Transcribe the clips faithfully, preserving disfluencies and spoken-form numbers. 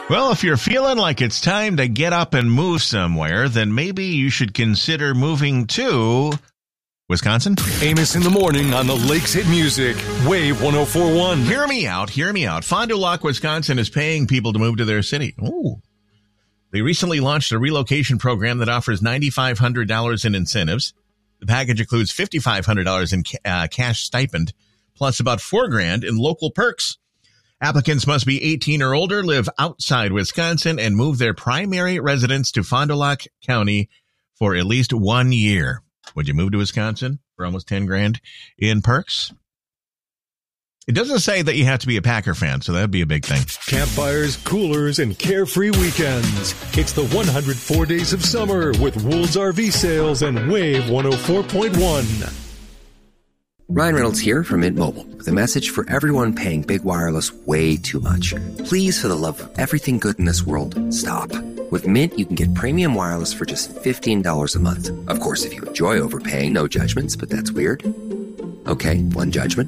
Well, if you're feeling like it's time to get up and move somewhere, then maybe you should consider moving to Wisconsin. Amos in the morning on the Lakes Hit Music, Wave one oh four point one. Hear me out, hear me out. Fond du Lac, Wisconsin is paying people to move to their city. Ooh. They recently launched a relocation program that offers nine thousand five hundred dollars in incentives. The package includes five thousand five hundred dollars in uh, cash stipend, plus about four grand in local perks. Applicants must be eighteen or older, live outside Wisconsin, and move their primary residence to Fond du Lac County for at least one year. Would you move to Wisconsin for almost ten grand in perks? It doesn't say that you have to be a Packer fan, so that'd be a big thing. Campfires, coolers, and carefree weekends. It's the one hundred four days of summer with Wool's R V Sales and Wave one oh four point one. Ryan Reynolds here from Mint Mobile with a message for everyone paying big wireless way too much. Please, for the love of everything good in this world, stop. With Mint, you can get premium wireless for just fifteen dollars a month. Of course, if you enjoy overpaying, no judgments, but that's weird. Okay, one judgment.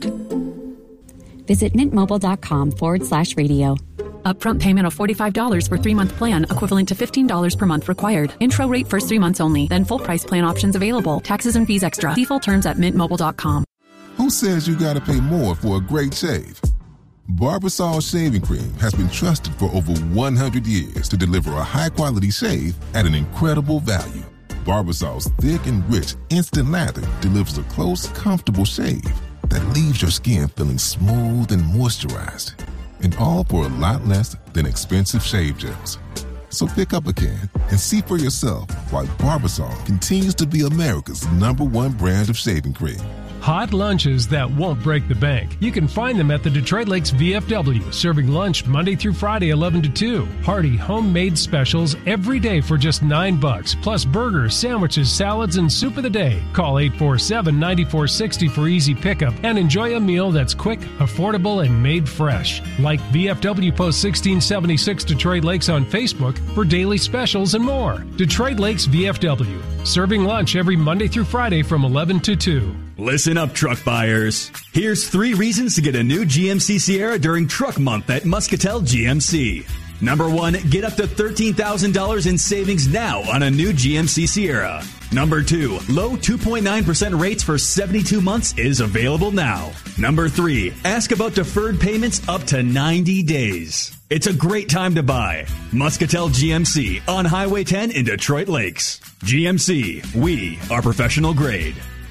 Visit mintmobile.com forward slash radio. Upfront payment of forty-five dollars for three-month plan, equivalent to fifteen dollars per month required. Intro rate first three months only, then full price plan options available. Taxes and fees extra. See full terms at mint mobile dot com. Who says you gotta pay more for a great shave? Barbasol Shaving Cream has been trusted for over one hundred years to deliver a high-quality shave at an incredible value. Barbasol's thick and rich instant lather delivers a close, comfortable shave that leaves your skin feeling smooth and moisturized. And all for a lot less than expensive shave gels. So pick up a can and see for yourself why Barbasol continues to be America's number one brand of shaving cream. Hot lunches that won't break the bank. You can find them at the Detroit Lakes V F W, serving lunch Monday through Friday, eleven to two. Hearty homemade specials every day for just nine bucks, plus burgers, sandwiches, salads, and soup of the day. Call eight four seven, nine four six zero for easy pickup and enjoy a meal that's quick, affordable, and made fresh. Like V F W Post sixteen seventy-six Detroit Lakes on Facebook for daily specials and more. Detroit Lakes V F W, serving lunch every Monday through Friday from eleven to two. Listen up, truck buyers. Here's three reasons to get a new G M C Sierra during Truck Month at Muscatel G M C. Number one, get up to thirteen thousand dollars in savings now on a new G M C Sierra. Number two, low two point nine percent rates for seventy-two months is available now. Number three, ask about deferred payments up to ninety days. It's a great time to buy. Muscatel G M C on Highway ten in Detroit Lakes. G M C, we are professional grade.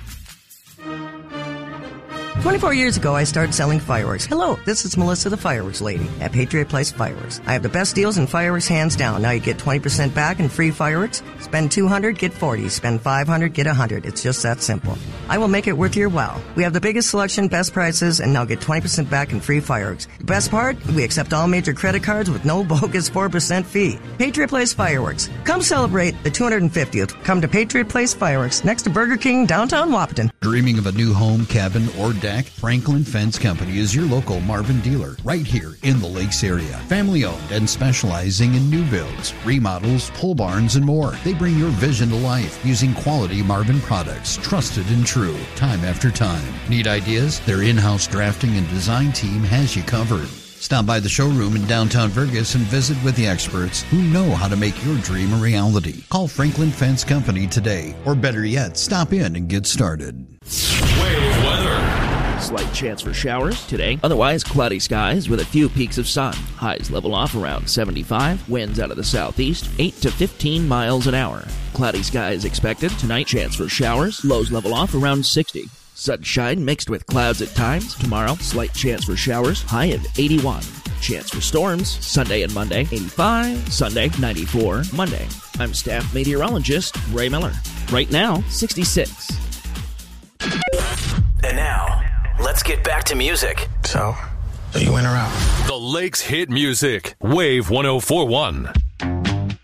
twenty-four years ago, I started selling fireworks. Hello, this is Melissa, the fireworks lady at Patriot Place Fireworks. I have the best deals in fireworks, hands down. Now you get twenty percent back in free fireworks. Spend two hundred dollars, get forty dollars. Spend five hundred dollars, get one hundred dollars. It's just that simple. I will make it worth your while. We have the biggest selection, best prices, and now get twenty percent back in free fireworks. The best part? We accept all major credit cards with no bogus four percent fee. Patriot Place Fireworks. Come celebrate the two hundred fiftieth. Come to Patriot Place Fireworks, next to Burger King, downtown Wahpeton. Dreaming of a new home, cabin, or deck? Franklin Fence Company is your local Marvin dealer right here in the Lakes area. Family owned and specializing in new builds, remodels, pole barns, and more. They bring your vision to life using quality Marvin products, trusted and true, time after time. Need ideas? Their in-house drafting and design team has you covered. Stop by the showroom in downtown Vergas and visit with the experts who know how to make your dream a reality. Call Franklin Fence Company today, or better yet, stop in and get started. Wave weather. Slight chance for showers today. Otherwise, cloudy skies with a few peaks of sun. Highs level off around seventy-five. Winds out of the southeast, eight to fifteen miles an hour. Cloudy skies expected. Tonight, chance for showers. Lows level off around sixty. Sunshine mixed with clouds at times. Tomorrow, slight chance for showers. High of eighty-one. Chance for storms. Sunday and Monday, eighty-five. Sunday, ninety-four. Monday. I'm staff meteorologist Ray Miller. Right now, sixty-six. And now, let's get back to music. So, are you in or out? The Lakes Hit Music, Wave one oh four point one.